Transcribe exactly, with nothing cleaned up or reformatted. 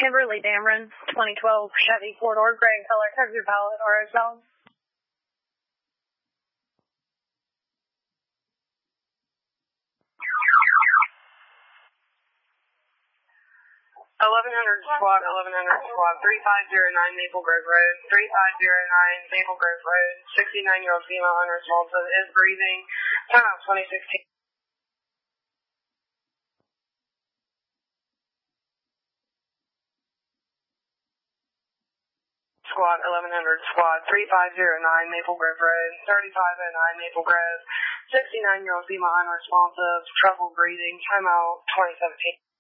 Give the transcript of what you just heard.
Kimberly Dameron, twenty twelve Chevy four-door gray color, cover your pallet, orange valve. eleven hundred squad, eleven hundred squad, three five zero nine Maple Grove Road, three five zero nine Maple Grove Road, sixty-nine-year-old female unresponsive, is breathing, time out twenty sixteen. Squad, eleven hundred squad, three five zero nine Maple Grove Road, thirty-five oh nine Maple Grove, sixty-nine-year-old female unresponsive, trouble breathing, time out twenty seventeen.